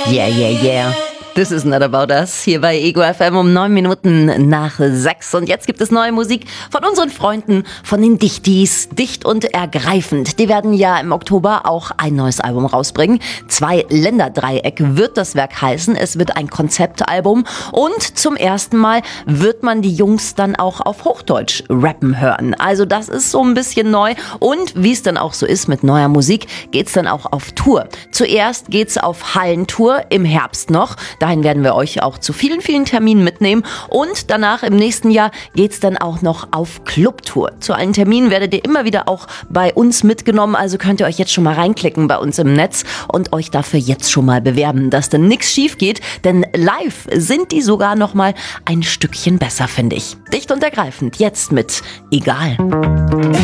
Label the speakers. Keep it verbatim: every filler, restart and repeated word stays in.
Speaker 1: Yeah, yeah, yeah. This is not about us. Hier bei Ego F M um neun Minuten nach sechs. Und jetzt gibt es neue Musik von unseren Freunden, von den Dichtis. Dicht und ergreifend. Die werden ja im Oktober auch ein neues Album rausbringen. Zwei Länderdreieck wird das Werk heißen. Es wird ein Konzeptalbum. Und zum ersten Mal wird man die Jungs dann auch auf Hochdeutsch rappen hören. Also das ist so ein bisschen neu. Und wie es dann auch so ist mit neuer Musik, geht's dann auch auf Tour. Zuerst geht's auf Hallentour im Herbst noch. Dahin werden wir euch auch zu vielen, vielen Terminen mitnehmen. Und danach im nächsten Jahr geht's dann auch noch auf Clubtour. Zu allen Terminen werdet ihr immer wieder auch bei uns mitgenommen. Also könnt ihr euch jetzt schon mal reinklicken bei uns im Netz und euch dafür jetzt schon mal bewerben, dass dann nichts schief geht. Denn live sind die sogar noch mal ein Stückchen besser, finde ich. Dicht und ergreifend, jetzt mit Egal.